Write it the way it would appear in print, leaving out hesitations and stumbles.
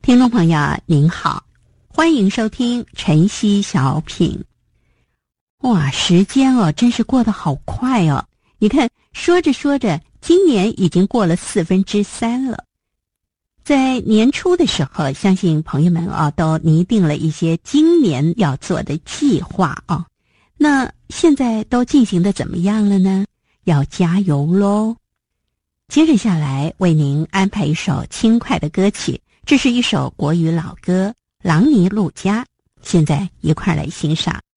听众朋友您好，欢迎收听晨曦小品。哇，时间真是过得好快哦。你看，说着说着，今年已经过了3/4了。在年初的时候，相信朋友们都拟定了一些今年要做的计划啊。那现在都进行的怎么样了呢？要加油咯。接着下来为您安排一首轻快的歌曲，这是一首国语老歌《郎尼路家》，现在一块来欣赏。